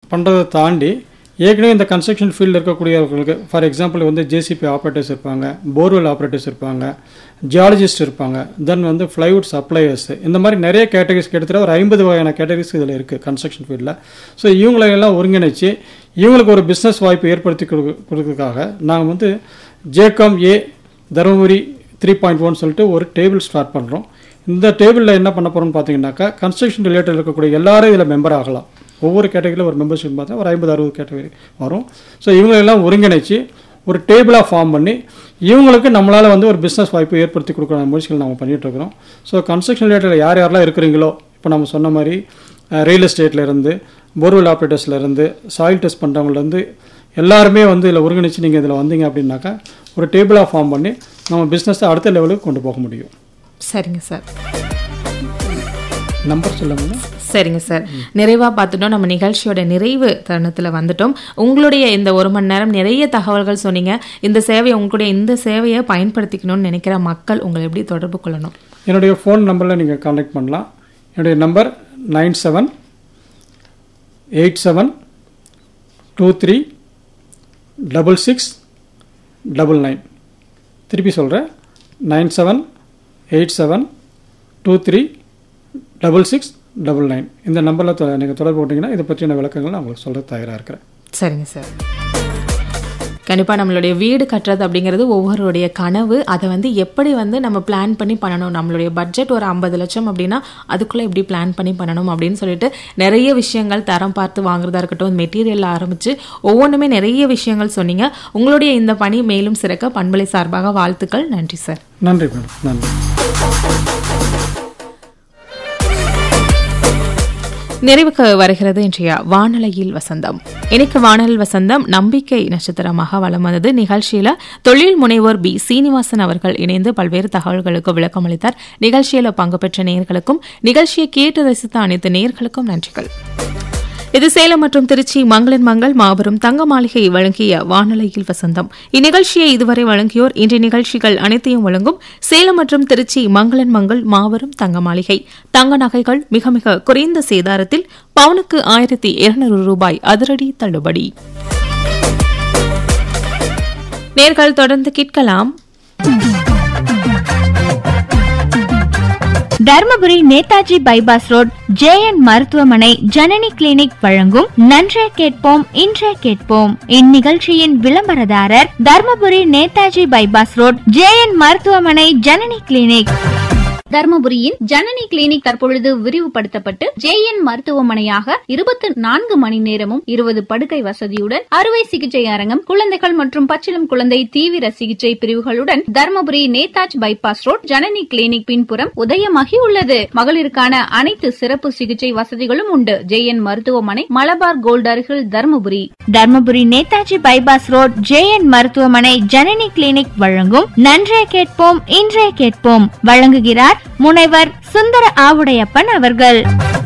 பண்ணுறதை தாண்டி ஏற்கனவே இந்த கன்ஸ்ட்ரக்ஷன் ஃபீல்டில் இருக்கக்கூடியவர்களுக்கு ஃபார் எக்ஸாம்பிள் வந்து ஜேசிபி ஆப்ரேட்டர்ஸ் இருப்பாங்க, போர்வெல் ஆப்ரேட்டர்ஸ் இருப்பாங்க, ஜியாலஜிஸ்ட் இருப்பாங்க, தென் வந்து ஃப்ளைவுட் சப்ளையர்ஸ், இந்த மாதிரி நிறைய கேட்டகரிஸ் கிட்டத்தட்ட ஒரு 50 வகையான கேட்டகரிஸ் இதில் இருக்குது கன்ஸ்ட்ரக்ஷன் ஃபீல்டில். ஸோ இவங்களெல்லாம் ஒருங்கிணைச்சு இவங்களுக்கு ஒரு பிஸ்னஸ் வாய்ப்பு ஏற்படுத்தி கொடுக்கறதுக்காக நாங்கள் வந்து ஜேகாம் ஏ தருமபுரி 3.1 சொல்லிட்டு ஒரு டேபிள் ஸ்டார்ட் பண்ணுறோம். இந்த டேபிளில் என்ன பண்ண போகிறோம்னு பார்த்தீங்கன்னாக்கா கன்ஸ்ட்ரக்ஷன் ரிலேட்டட் இருக்கக்கூடிய எல்லாரும் இதில் மெம்பர் ஆகலாம். ஒவ்வொரு கேட்டகரியில் ஒரு மெம்பர்ஷிப் பார்த்தா ஒரு 50-60 கேட்டகரி வரும். ஸோ இவங்களெல்லாம் ஒருங்கிணைச்சு ஒரு டேபிளாக ஃபார்ம் பண்ணி இவங்களுக்கு நம்மளால் வந்து ஒரு பிஸ்னஸ் வாய்ப்பு ஏற்படுத்தி கொடுக்குற முயற்சிகள் நம்ம பண்ணிகிட்ருக்கிறோம். ஸோ கன்ஸ்ட்ரக்ஷன் ரிலேட்டடில் யார் யாரெல்லாம் இருக்கிறீங்களோ, இப்போ நம்ம சொன்ன மாதிரி ரியல் எஸ்டேட்லேருந்து, போர்வெல் ஆப்ரேட்டர்ஸ்லேருந்து, சாயில் டெஸ்ட் பண்ணுறவங்கலேருந்து எல்லாருமே வந்து இதில் ஒருங்கிணைச்சு நீங்கள் இதில் வந்தீங்க அப்படின்னாக்கா ஒரு டேபிளாக ஃபார்ம் பண்ணி நம்ம பிஸ்னஸை அடுத்த லெவலுக்கு கொண்டு போக முடியும். சரிங்க சார். நம்பர் சொல்லுங்க. சரிங்க சார், நிறைவாக பார்த்துட்டோம். நம்ம நிகழ்ச்சியோட நிறைவு தருணத்தில் வந்துட்டோம். உங்களுடைய இந்த 1 மணி நேரம் நிறைய தகவல்கள் சொன்னீங்க. இந்த சேவையை உங்களுடைய இந்த சேவையை பயன்படுத்திக்கணும்னு நினைக்கிற மக்கள் உங்களை எப்படி தொடர்பு கொள்ளணும்? என்னுடைய ஃபோன் நம்பரில் நீங்கள் கான்டாக்ட் பண்ணலாம். என்னுடைய நம்பர் 9787236699. திருப்பி சொல்கிறேன், 9787236699. இந்த நம்பரில் நீங்கள் தொடர்பு போட்டிங்கன்னா இதை பற்றின விளக்கங்கள் நான் உங்களுக்கு சொல்ல தயாராக இருக்கிறேன். சரிங்க சார். கண்டிப்பாக நம்மளுடைய வீடு கட்டுறது அப்படிங்கிறது ஒவ்வொருடைய கனவு. அதை வந்து எப்படி வந்து நம்ம பிளான் பண்ணி பண்ணணும், நம்மளுடைய பட்ஜெட் ஒரு 50 லட்சம் அப்படின்னா அதுக்குள்ளே எப்படி பிளான் பண்ணி பண்ணணும் அப்படின்னு சொல்லிட்டு நிறைய விஷயங்கள் தரம் பார்த்து வாங்குறதா இருக்கட்டும், மெட்டீரியல் ஆரம்பித்து ஒவ்வொன்றுமே நிறைய விஷயங்கள் சொன்னீங்க. உங்களுடைய இந்த பணி மேலும் சிறக்க பண்பலை சார்பாக வாழ்த்துக்கள். நன்றி சார். நன்றி மேடம். நன்றி. நிறைவுக்கு வருகிறது இன்றைய வானலையில் வசந்தம். இன்னைக்கு வானலில் வசந்தம் நம்பிக்கை நட்சத்திரமாக வலம் வந்தது. நிகழ்ச்சியில தொழில் முனைவோர் பி சீனிவாசன் அவர்கள் இணைந்து பல்வேறு தகவல்களுக்கு விளக்கம் அளித்தார். நிகழ்ச்சியில பங்கு பெற்ற நேயர்களுக்கும் நிகழ்ச்சியை கேட்டு ரசித்த அனைத்து நேயர்களுக்கும் நன்றிகள். இது சேலம் மற்றும் திருச்சி மங்களன் மங்கள் மாபெரும் தங்க மாளிகை வழங்கிய வானலையில் வசந்தம். இந்நிகழ்ச்சியை இதுவரை வழங்கியோர் இன்றைய நிகழ்ச்சிகள் அனைத்தையும் வழங்கும் சேலம் மற்றும் திருச்சி மங்களன் மங்கள் மாபெரும் தங்க மாளிகை. தங்க நகைகள் மிக மிக குறைந்த சேதாரத்தில் பவுனுக்கு 1200 ரூபாய் அதிரடி தள்ளுபடி. நேர்கள் தொடர்ந்து கேட்கலாம். Dharmapuri Netaji bypass road JN மருத்துவமனை ஜனனி கிளினிக் வழங்கும் நன்றே கேட்போம் இன்றே கேட்போம். இந்நிகழ்ச்சியின் விளம்பரதாரர் Dharmapuri Netaji bypass road JN மருத்துவமனை ஜனனி கிளினிக். தர்மபுரியின் ஜனனி கிளினிக் தற்பொழுது விரிவுபடுத்தப்பட்டு ஜேஎன் மருத்துவமனையாக 24 மணி நேரமும் 20 படுக்கை வசதியுடன் அறுவை சிகிச்சை அரங்கம், குழந்தைகள் மற்றும் பச்சிளம் குழந்தை தீவிர சிகிச்சை பிரிவுகளுடன் Dharmapuri Netaji bypass road Janani clinic பின்புறம் உதயமாகி உள்ளது. மகளிருக்கான அனைத்து சிறப்பு சிகிச்சை வசதிகளும் உண்டு. ஜேஎன் மருத்துவமனை, மலபார் கோல்ட் அருகில், Dharmapuri. Dharmapuri Netaji bypass road JN மருத்துவமனை ஜனனி கிளினிக் வழங்கும் நன்றே கேட்போம் இன்றே கேட்போம். வழங்குகிறார் முனைவர் சுந்தர ஆவுடையப்பன் அவர்கள்.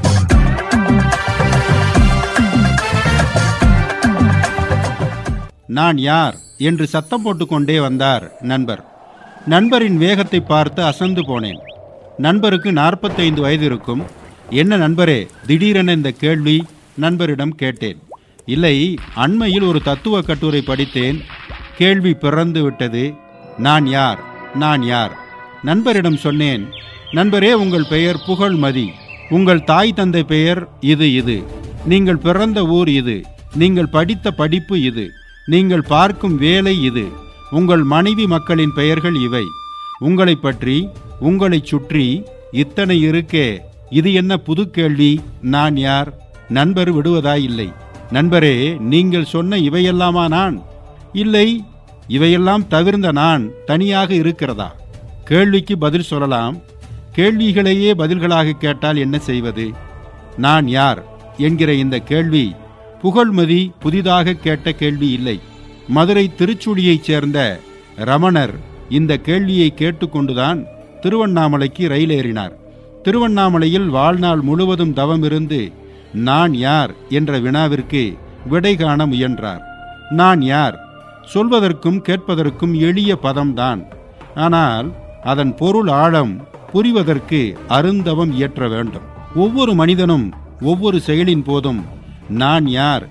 நான் யார் என்று சத்தம் போட்டுக்கொண்டே வந்தார் நண்பர். நண்பரின் வேகத்தை பார்த்து அசந்து போனேன். நண்பருக்கு 45 வயது இருக்கும். என்ன நண்பரே திடீரென இந்த கேள்வி? நண்பரிடம் கேட்டேன். இல்லை, அண்மையில் ஒரு தத்துவ கட்டுரை படித்தேன். கேள்வி பிறந்து விட்டது. நான் யார், நான் யார்? நண்பரிடம் சொன்னேன், நண்பரே உங்கள் பெயர் புகழ்மதி, உங்கள் தாய் தந்தை பெயர் இது இது, நீங்கள் பிறந்த ஊர் இது, நீங்கள் படித்த படிப்பு இது, நீங்கள் பார்க்கும் வேலை இது, உங்கள் மனைவி மக்களின் பெயர்கள் இவை, உங்களை பற்றி உங்களை சுற்றி இத்தனை இருக்கே, இது என்ன புது கேள்வி? நான் யார்? நண்பர் விடுவதாயில்லை. நண்பரே நீங்கள் சொன்ன இவையெல்லாமா நான்? இல்லை, இவையெல்லாம் தவிர்ந்த நான் தனியாக இருக்கிறதா? கேள்விக்கு பதில் சொல்லலாம், கேள்விகளையே பதில்களாக கேட்டால் என்ன செய்வது? நான் யார் என்கிற இந்த கேள்வி புகழ்மதி புதிதாக கேட்ட கேள்வி இல்லை. மதுரை திருச்சுழியைச் சேர்ந்த ரமணர் இந்த கேள்வியை கேட்டுக்கொண்டுதான் திருவண்ணாமலைக்கு ரயில் ஏறினார். திருவண்ணாமலையில் வாழ்நாள் முழுவதும் தவம் இருந்து நான் யார் என்ற வினாவிற்கு விடை காண முயன்றார். நான் யார் சொல்வதற்கும் கேட்பதற்கும் எளிய பதம்தான். ஆனால் அதன் பொருள் ஆழம் புரிவதற்கு அருந்தவம் இயற்ற வேண்டும். ஒவ்வொரு மனிதனும் ஒவ்வொரு செயலின் போதும் நான் யார்